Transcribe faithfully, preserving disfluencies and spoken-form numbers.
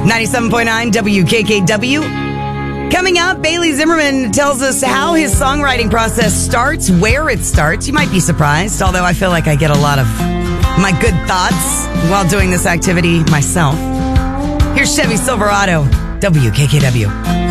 ninety-seven point nine W K K W. Coming up, Bailey Zimmerman tells us how his songwriting process starts, where it starts. You might be surprised, although I feel like I get a lot of my good thoughts while doing this activity myself. Here's Chevy Silverado, W K K W.